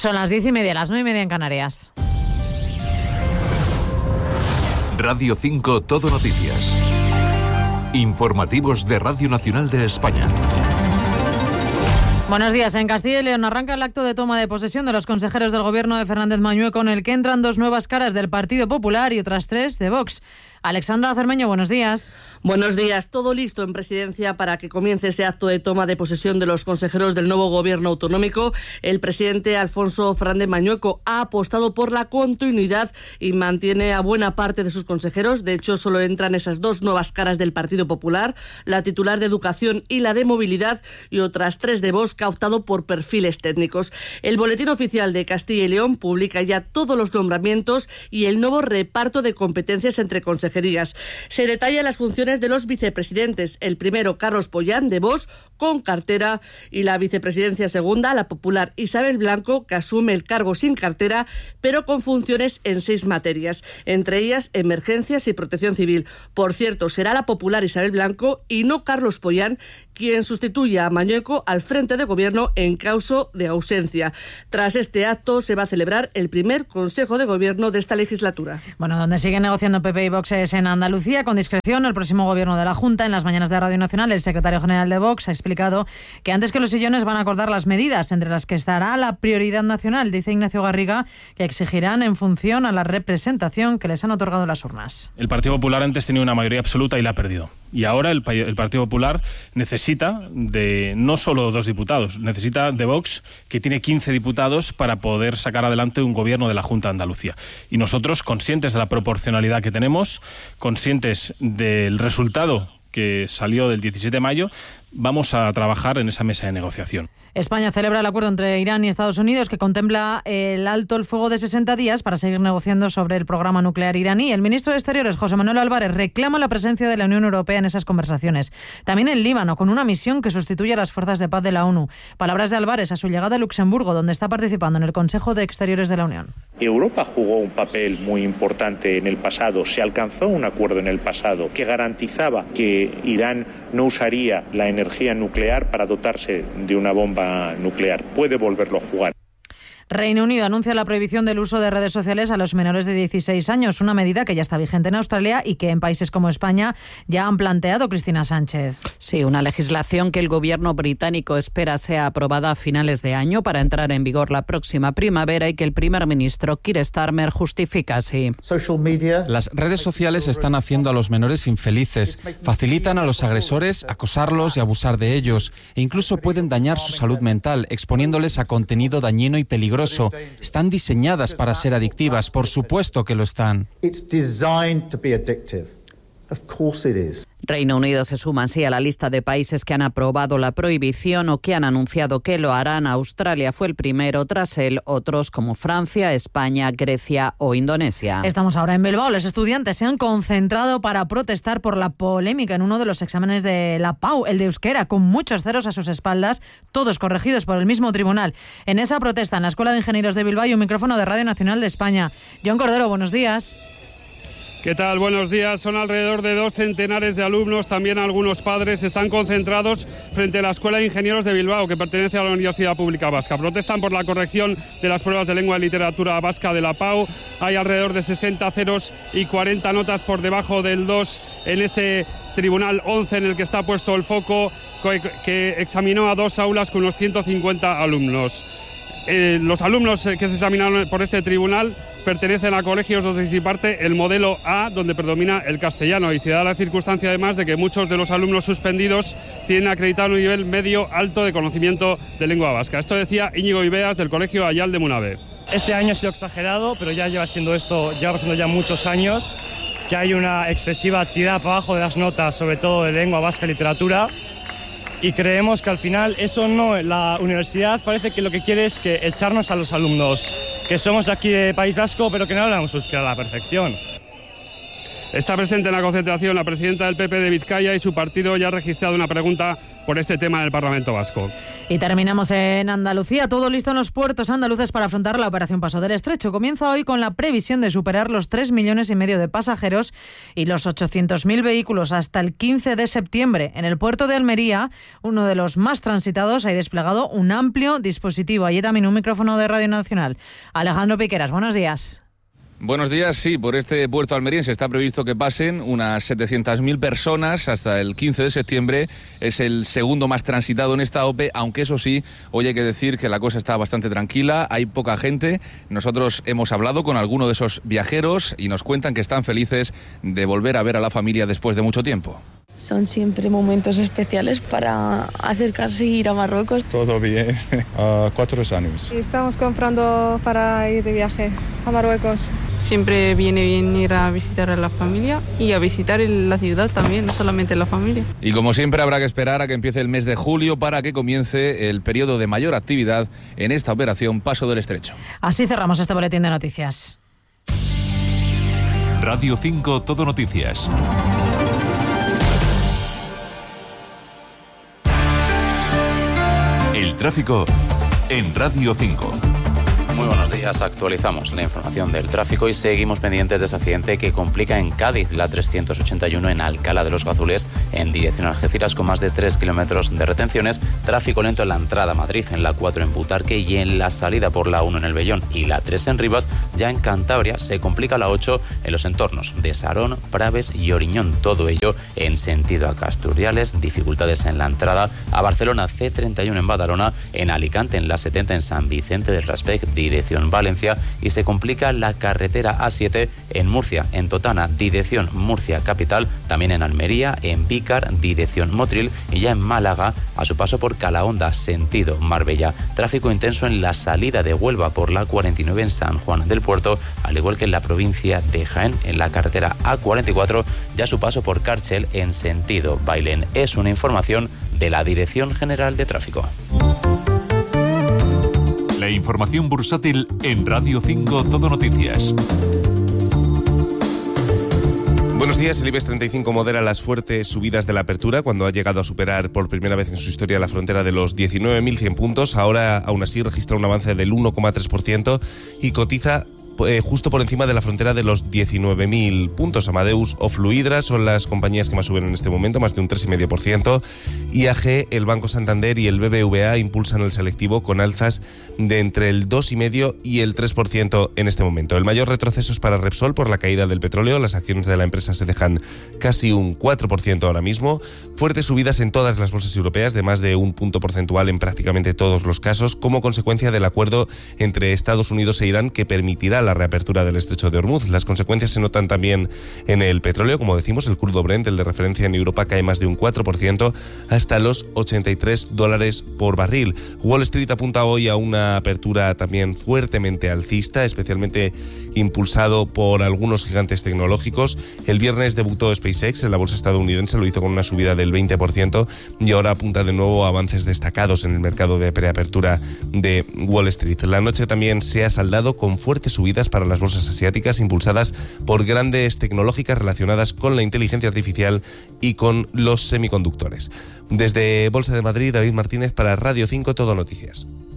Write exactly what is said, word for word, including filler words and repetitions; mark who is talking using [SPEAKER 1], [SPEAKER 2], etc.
[SPEAKER 1] Son las diez y media, las nueve y media en Canarias.
[SPEAKER 2] Radio cinco Todo Noticias. Informativos de Radio Nacional de España.
[SPEAKER 1] Buenos días. En Castilla y León arranca el acto de toma de posesión de los consejeros del gobierno de Fernández Mañueco, en el que entran dos nuevas caras del Partido Popular y otras tres de Vox. Alexandra Cermeño, buenos días.
[SPEAKER 3] Buenos días. Todo listo en Presidencia para que comience ese acto de toma de posesión de los consejeros del nuevo gobierno autonómico. El presidente Alfonso Fernández Mañueco ha apostado por la continuidad y mantiene a buena parte de sus consejeros. De hecho, solo entran esas dos nuevas caras del Partido Popular, la titular de Educación y la de Movilidad, y otras tres de Vox, que ha optado por perfiles técnicos. El Boletín Oficial de Castilla y León publica ya todos los nombramientos y el nuevo reparto de competencias entre consejeros. Se detallan las funciones de los vicepresidentes. El primero, Carlos Pollán, de Vox, con cartera, y la vicepresidencia segunda, la popular Isabel Blanco, que asume el cargo sin cartera, pero con funciones en seis materias, entre ellas emergencias y protección civil. Por cierto, será la popular Isabel Blanco y no Carlos Pollán quien sustituya a Mañueco al frente de gobierno en caso de ausencia. Tras este acto se va a celebrar el primer Consejo de Gobierno de esta legislatura.
[SPEAKER 1] Bueno, donde siguen negociando P P y Vox es en Andalucía, con discreción. El próximo gobierno de la Junta, en las mañanas de Radio Nacional, el secretario general de Vox ha explicado que antes que los sillones van a acordar las medidas, entre las que estará la prioridad nacional. Dice Ignacio Garriga que exigirán en función a la representación que les han otorgado las urnas.
[SPEAKER 4] El Partido Popular antes tenía una mayoría absoluta y la ha perdido. Y ahora el, el Partido Popular necesita de no solo dos diputados, necesita de Vox, que tiene quince diputados, para poder sacar adelante un gobierno de la Junta de Andalucía. Y nosotros, conscientes de la proporcionalidad que tenemos, conscientes del resultado que salió del diecisiete de mayo, vamos a trabajar en esa mesa de negociación.
[SPEAKER 1] España celebra el acuerdo entre Irán y Estados Unidos, que contempla el alto el fuego de sesenta días para seguir negociando sobre el programa nuclear iraní. El ministro de Exteriores, José Manuel Álvarez, reclama la presencia de la Unión Europea en esas conversaciones. También en Líbano, con una misión que sustituye a las fuerzas de paz de la ONU. Palabras de Álvarez a su llegada a Luxemburgo, donde está participando en el Consejo de Exteriores de la Unión.
[SPEAKER 5] Europa jugó un papel muy importante en el pasado. Se alcanzó un acuerdo en el pasado que garantizaba que Irán no usaría la energía nuclear para dotarse de una bomba nuclear. Puede volverlo a jugar.
[SPEAKER 1] Reino Unido anuncia la prohibición del uso de redes sociales a los menores de dieciséis años, una medida que ya está vigente en Australia y que en países como España ya han planteado. Cristina Sánchez.
[SPEAKER 6] Sí, una legislación que el gobierno británico espera sea aprobada a finales de año para entrar en vigor la próxima primavera, y que el primer ministro Keir Starmer justifica así.
[SPEAKER 7] Las redes sociales están haciendo a los menores infelices, facilitan a los agresores acosarlos y abusar de ellos, e incluso pueden dañar su salud mental, exponiéndoles a contenido dañino y peligroso. Están diseñadas para ser adictivas, por supuesto que lo están.
[SPEAKER 6] Reino Unido se suma así a la lista de países que han aprobado la prohibición o que han anunciado que lo harán. Australia fue el primero, tras él otros como Francia, España, Grecia o Indonesia.
[SPEAKER 1] Estamos ahora en Bilbao. Los estudiantes se han concentrado para protestar por la polémica en uno de los exámenes de la Pau, el de euskera, con muchos ceros a sus espaldas, todos corregidos por el mismo tribunal. En esa protesta, en la Escuela de Ingenieros de Bilbao, hay un micrófono de Radio Nacional de España. John Cordero, buenos días.
[SPEAKER 8] ¿Qué tal? Buenos días. Son alrededor de dos centenares de alumnos, también algunos padres, están concentrados frente a la Escuela de Ingenieros de Bilbao, que pertenece a la Universidad Pública Vasca. Protestan por la corrección de las pruebas de lengua y literatura vasca de la Pau. Hay alrededor de sesenta ceros y cuarenta notas por debajo del dos en ese tribunal once en el que está puesto el foco, que examinó a dos aulas con unos ciento cincuenta alumnos. Eh, los alumnos que se examinaron por ese tribunal pertenecen a colegios donde se imparte el modelo A, donde predomina el castellano, y se da la circunstancia además de que muchos de los alumnos suspendidos tienen acreditado un nivel medio alto de conocimiento de lengua vasca. Esto decía Íñigo Ibeas, del Colegio Ayal de Munabe.
[SPEAKER 9] Este año ha sido exagerado, pero ya lleva siendo esto, lleva pasando ya muchos años, que hay una excesiva tirada para abajo de las notas, sobre todo de lengua vasca y literatura. Y creemos que al final eso no, la universidad parece que lo que quiere es que echarnos a los alumnos que somos de aquí de País Vasco, pero que no hablamos euskera a la perfección.
[SPEAKER 8] Está presente en la concentración la presidenta del P P de Vizcaya y su partido ya ha registrado una pregunta por este tema en el Parlamento Vasco.
[SPEAKER 1] Y terminamos en Andalucía. Todo listo en los puertos andaluces para afrontar la operación Paso del Estrecho. Comienza hoy con la previsión de superar los tres millones y medio de pasajeros y los ochocientos mil vehículos hasta el quince de septiembre. En el puerto de Almería, uno de los más transitados, hay desplegado un amplio dispositivo. Allí también un micrófono de Radio Nacional. Alejandro Piqueras, buenos días.
[SPEAKER 10] Buenos días, sí, por este puerto almeriense está previsto que pasen unas setecientas mil personas hasta el quince de septiembre. Es el segundo más transitado en esta OPE, aunque eso sí, hoy hay que decir que la cosa está bastante tranquila, hay poca gente. Nosotros hemos hablado con alguno de esos viajeros y nos cuentan que están felices de volver a ver a la familia después de mucho tiempo.
[SPEAKER 11] Son siempre momentos especiales para acercarse y ir a Marruecos.
[SPEAKER 12] Todo bien, uh, cuatro años.
[SPEAKER 13] Estamos comprando para ir de viaje a Marruecos.
[SPEAKER 14] Siempre viene bien ir a visitar a la familia y a visitar la ciudad también, no solamente la familia.
[SPEAKER 10] Y como siempre habrá que esperar a que empiece el mes de julio para que comience el periodo de mayor actividad en esta operación Paso del Estrecho.
[SPEAKER 1] Así cerramos este boletín de noticias.
[SPEAKER 2] Radio cinco Todo Noticias. El tráfico en Radio cinco.
[SPEAKER 15] Muy buenos días, actualizamos la información del tráfico y seguimos pendientes de ese accidente que complica en Cádiz la trescientos ochenta y uno en Alcalá de los Gazules en dirección a Algeciras con más de tres kilómetros de retenciones, tráfico lento en la entrada a Madrid, en la cuatro en Butarque y en la salida por la uno en el Vellón y la tres en Rivas. Ya en Cantabria se complica la ocho en los entornos de Sarón, Praves y Oriñón, todo ello en sentido a Casturiales, dificultades en la entrada a Barcelona, C treinta y uno en Badalona, en Alicante en la setenta en San Vicente del Raspech, dirección Valencia, y se complica la carretera A siete en Murcia, en Totana, dirección Murcia capital, también en Almería, en Vícar, dirección Motril, y ya en Málaga, a su paso por Calahonda, sentido Marbella. Tráfico intenso en la salida de Huelva por la cuarenta y nueve en San Juan del Puerto, al igual que en la provincia de Jaén, en la carretera A cuarenta y cuatro, ya a su paso por Cárchel en sentido Bailén. Es una información de la Dirección General de Tráfico.
[SPEAKER 2] La información bursátil en Radio cinco Todo Noticias.
[SPEAKER 16] Buenos días. El IBEX treinta y cinco modera las fuertes subidas de la apertura cuando ha llegado a superar por primera vez en su historia la frontera de los diecinueve mil cien puntos. Ahora, aún así, registra un avance del uno coma tres por ciento y cotiza Eh, justo por encima de la frontera de los diecinueve mil puntos. Amadeus o Fluidra son las compañías que más suben en este momento, más de un tres coma cinco por ciento. I A G, el Banco Santander y el B B V A impulsan el selectivo con alzas de entre el dos coma cinco por ciento y el tres por ciento en este momento. El mayor retroceso es para Repsol por la caída del petróleo. Las acciones de la empresa se dejan casi un cuatro por ciento ahora mismo. Fuertes subidas en todas las bolsas europeas, de más de un punto porcentual en prácticamente todos los casos, como consecuencia del acuerdo entre Estados Unidos e Irán que permitirá la reapertura del estrecho de Hormuz. Las consecuencias se notan también en el petróleo. Como decimos, el crudo Brent, el de referencia en Europa, cae más de un cuatro por ciento hasta los ochenta y tres dólares por barril. Wall Street apunta hoy a una apertura también fuertemente alcista, especialmente impulsado por algunos gigantes tecnológicos. El viernes debutó SpaceX en la bolsa estadounidense, lo hizo con una subida del veinte por ciento y ahora apunta de nuevo a avances destacados en el mercado de preapertura de Wall Street. La noche también se ha saldado con fuertes subidas para las bolsas asiáticas, impulsadas por grandes tecnológicas relacionadas con la inteligencia artificial y con los semiconductores. Desde Bolsa de Madrid, David Martínez para Radio cinco Todo Noticias.